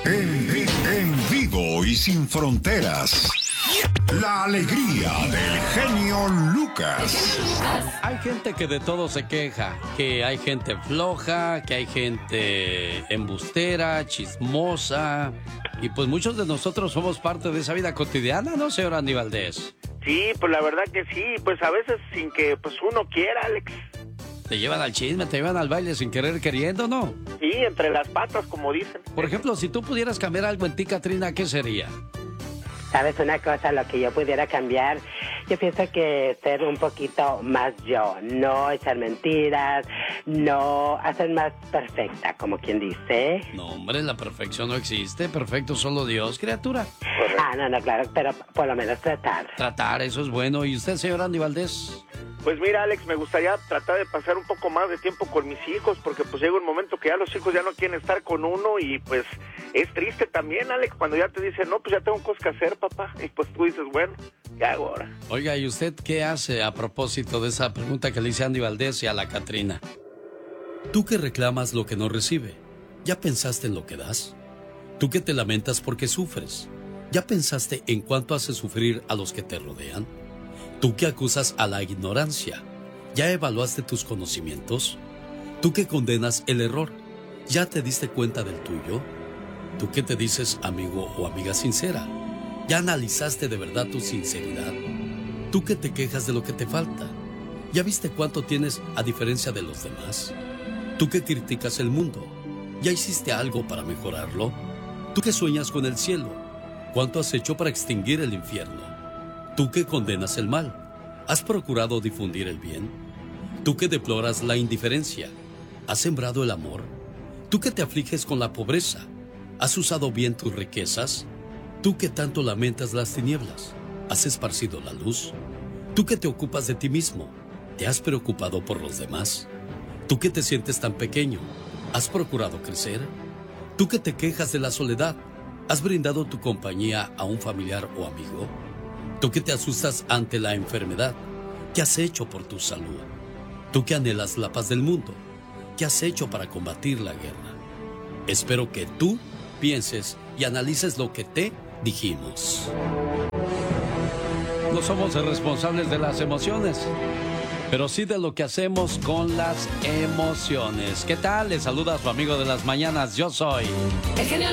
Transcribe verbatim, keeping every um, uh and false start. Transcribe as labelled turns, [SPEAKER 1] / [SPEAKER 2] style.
[SPEAKER 1] En, en, en vivo y sin fronteras. La alegría del genio Lucas.
[SPEAKER 2] Hay gente que de todo se queja, que hay gente floja, que hay gente embustera, chismosa, y pues muchos de nosotros somos parte de esa vida cotidiana, ¿no, señor Andy Valdés?
[SPEAKER 3] Sí, pues la verdad que sí, pues a veces sin que pues uno quiera, Alex.
[SPEAKER 2] Te llevan al chisme, te llevan al baile sin querer queriendo, ¿no?
[SPEAKER 3] Sí, entre las patas, como dicen.
[SPEAKER 2] Por ejemplo, si tú pudieras cambiar algo en ti, Catrina, ¿qué sería?
[SPEAKER 4] ¿Sabes una cosa? Lo que yo pudiera cambiar, yo pienso que ser un poquito más yo, no echar mentiras, no hacer más perfecta, como quien dice.
[SPEAKER 2] No, hombre, la perfección no existe, perfecto solo Dios, criatura.
[SPEAKER 4] Ah, no, no, claro, pero por lo menos tratar.
[SPEAKER 2] Tratar, eso es bueno. ¿Y usted, señor Andy Valdés?
[SPEAKER 3] Pues mira, Alex, me gustaría tratar de pasar un poco más de tiempo con mis hijos, porque pues llega un momento que ya los hijos ya no quieren estar con uno y pues es triste también, Alex, cuando ya te dicen, no, pues ya tengo cosas que hacer, papá, y pues tú dices, bueno, ¿qué hago ahora?
[SPEAKER 2] Oiga, ¿y usted qué hace a propósito de esa pregunta que le hice a Andy Valdés y a la Catrina? Tú que reclamas lo que no recibe, ¿ya pensaste en lo que das? Tú que te lamentas porque sufres, ¿ya pensaste en cuánto hace sufrir a los que te rodean? Tú que acusas a la ignorancia, ¿ya evaluaste tus conocimientos? Tú que condenas el error, ¿ya te diste cuenta del tuyo? Tú que te dices amigo o amiga sincera, ¿ya analizaste de verdad tu sinceridad? Tú que te quejas de lo que te falta, ¿ya viste cuánto tienes a diferencia de los demás? Tú que criticas el mundo, ¿ya hiciste algo para mejorarlo? Tú que sueñas con el cielo, ¿cuánto has hecho para extinguir el infierno? Tú que condenas el mal, ¿has procurado difundir el bien? Tú que deploras la indiferencia, ¿has sembrado el amor? Tú que te afliges con la pobreza, ¿has usado bien tus riquezas? Tú que tanto lamentas las tinieblas, ¿has esparcido la luz? Tú que te ocupas de ti mismo, ¿te has preocupado por los demás? Tú que te sientes tan pequeño, ¿has procurado crecer? Tú que te quejas de la soledad, ¿has brindado tu compañía a un familiar o amigo? Tú que te asustas ante la enfermedad, ¿qué has hecho por tu salud? Tú que anhelas la paz del mundo, ¿qué has hecho para combatir la guerra? Espero que tú pienses y analices lo que te dijimos. No somos responsables de las emociones, pero sí de lo que hacemos con las emociones. ¿Qué tal? Les saluda a su amigo de las mañanas. Yo soy
[SPEAKER 5] el genio